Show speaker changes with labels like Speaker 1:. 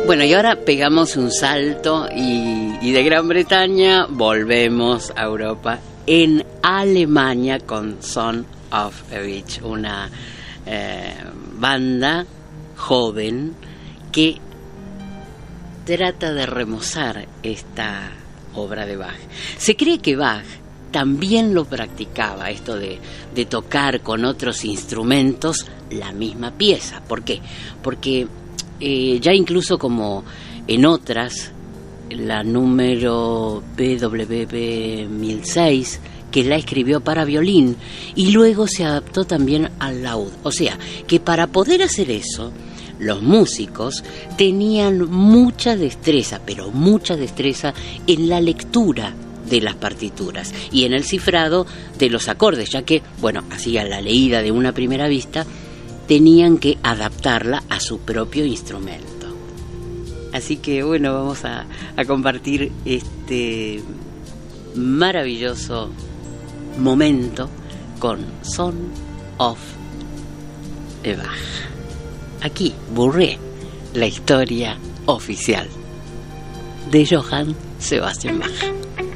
Speaker 1: Bueno, y ahora pegamos un salto y de Gran Bretaña volvemos a Europa, en Alemania con Son of a Beach, una banda joven que trata de remozar esta obra de Bach. Se cree que Bach también lo practicaba, esto de tocar con otros instrumentos la misma pieza. ¿Por qué? Porque ya incluso como en otras, la número BWV 1006, que la escribió para violín y luego se adaptó también al laúd. O sea, que para poder hacer eso, los músicos tenían mucha destreza, pero mucha destreza en la lectura de las partituras y en el cifrado de los acordes, ya que, bueno, hacían la leída de una primera vista, tenían que adaptarla a su propio instrumento. Así que, bueno, vamos a compartir este maravilloso momento con Son of a Bach. Aquí, Bourrée, la historia oficial de Johann Sebastian Bach.